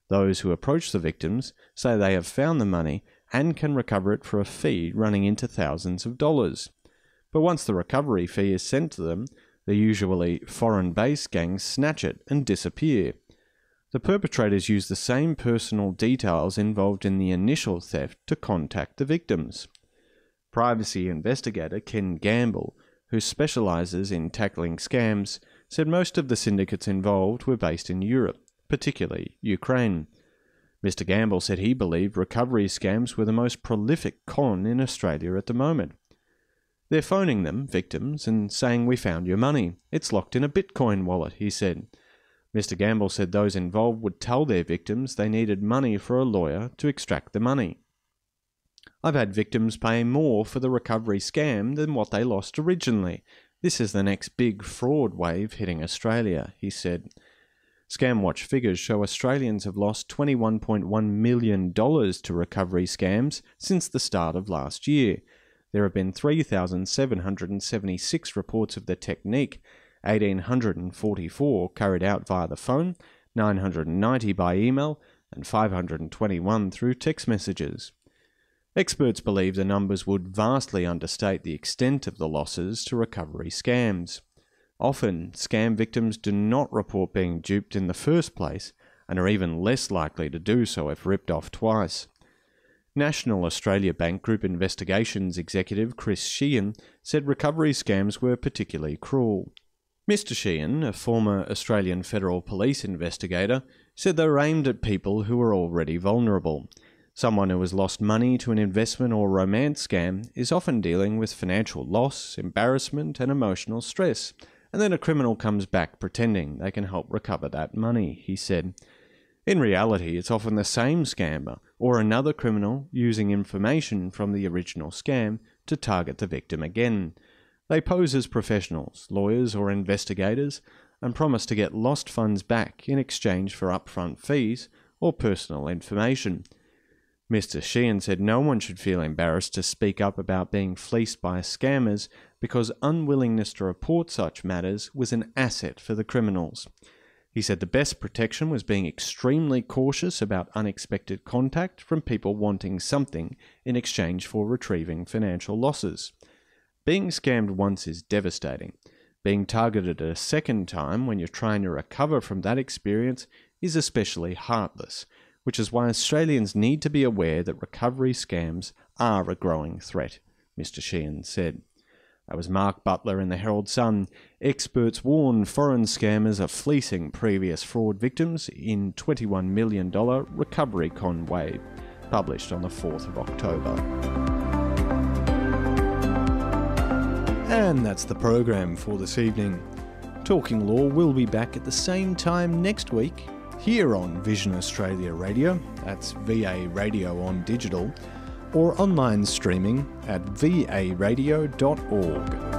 Those who approach the victims say they have found the money and can recover it for a fee running into thousands of dollars. But once the recovery fee is sent to them, the usually foreign-based gangs snatch it and disappear. The perpetrators use the same personal details involved in the initial theft to contact the victims. Privacy investigator Ken Gamble, who specialises in tackling scams, said most of the syndicates involved were based in Europe, particularly Ukraine. Mr. Gamble said he believed recovery scams were the most prolific con in Australia at the moment. They're phoning them, victims, and saying, "We found your money. It's locked in a Bitcoin wallet," he said. Mr. Gamble said those involved would tell their victims they needed money for a lawyer to extract the money. "I've had victims pay more for the recovery scam than what they lost originally. This is the next big fraud wave hitting Australia," he said. ScamWatch figures show Australians have lost $21.1 million to recovery scams since the start of last year. There have been 3,776 reports of the technique, 1,844 carried out via the phone, 990 by email, and 521 through text messages. Experts believe the numbers would vastly understate the extent of the losses to recovery scams. Often, scam victims do not report being duped in the first place and are even less likely to do so if ripped off twice. National Australia Bank Group Investigations executive Chris Sheehan said recovery scams were particularly cruel. Mr. Sheehan, a former Australian Federal Police investigator, said they were aimed at people who were already vulnerable. Someone who has lost money to an investment or romance scam is often dealing with financial loss, embarrassment, and emotional stress, and then a criminal comes back pretending they can help recover that money, he said. In reality, it's often the same scammer or another criminal using information from the original scam to target the victim again. They pose as professionals, lawyers or investigators, and promise to get lost funds back in exchange for upfront fees or personal information. Mr. Sheehan said no one should feel embarrassed to speak up about being fleeced by scammers because unwillingness to report such matters was an asset for the criminals. He said the best protection was being extremely cautious about unexpected contact from people wanting something in exchange for retrieving financial losses. Being scammed once is devastating. Being targeted a second time when you're trying to recover from that experience is especially heartless, which is why Australians need to be aware that recovery scams are a growing threat, Mr. Sheehan said. That was Mark Butler in the Herald Sun. Experts warn foreign scammers are fleecing previous fraud victims in $21 million recovery con wave, published on the 4th of October. And that's the program for this evening. Talking Law will be back at the same time next week, here on Vision Australia Radio, that's VA Radio on digital, or online streaming at varadio.org.